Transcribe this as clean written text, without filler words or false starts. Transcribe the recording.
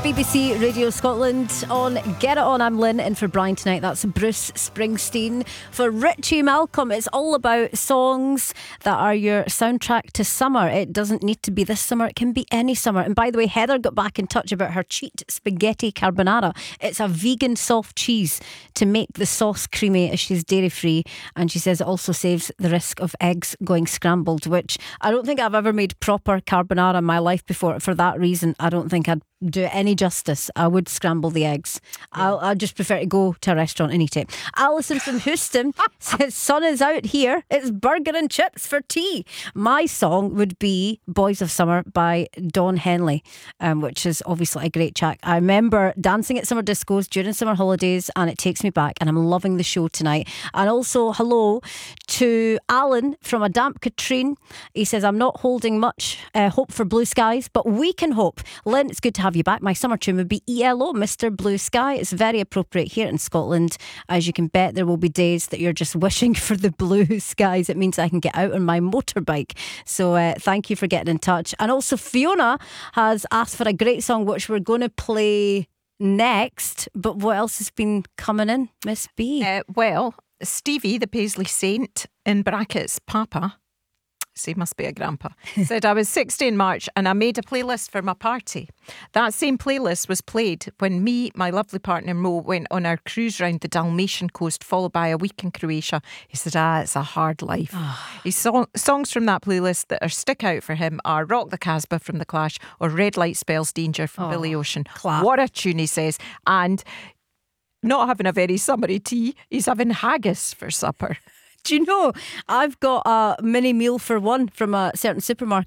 BBC Radio Scotland on Get It On. I'm Lynn, in for Brian tonight. That's Bruce Springsteen. For Richie Malcolm, it's all about songs that are your soundtrack to summer. It doesn't need to be this summer, it can be any summer. And by the way, Heather got back in touch about her cheat spaghetti carbonara. It's a vegan soft cheese to make the sauce creamy as she's dairy free, and she says it also saves the risk of eggs going scrambled, which I don't think I've ever made proper carbonara in my life before. For that reason, I don't think I'd do it any justice. I would scramble the eggs. I'd just prefer to go to a restaurant and eat it. Alison from Houston says, sun is out here, it's burger and chips for tea. My song would be Boys of Summer by Don Henley, which is obviously a great track. I remember dancing at summer discos during summer holidays, and it takes me back, and I'm loving the show tonight. And also hello to Alan from A Damp Katrine. He says, I'm not holding much hope for blue skies, but we can hope. Lynn, it's good to have you back. My summer tune would be ELO, Mr. Blue Sky. It's very appropriate here in Scotland. As you can bet, there will be days that you're just wishing for the blue skies. It means I can get out on my motorbike. So thank you for getting in touch. And also Fiona has asked for a great song which we're going to play next. But what else has been coming in, Miss B? Well, Stevie, the Paisley Saint, in brackets, Papa, so he must be a grandpa, said, I was 60 in March and I made a playlist for my party. That same playlist was played when me, my lovely partner Mo, went on our cruise round the Dalmatian coast, followed by a week in Croatia. He said, it's a hard life. His songs from that playlist that are stick out for him are Rock the Casbah from The Clash or Red Light Spells Danger from Billy Ocean. Clap. What a tune, he says. And not having a very summery tea, he's having haggis for supper. Do you know, I've got a mini meal for one from a certain supermarket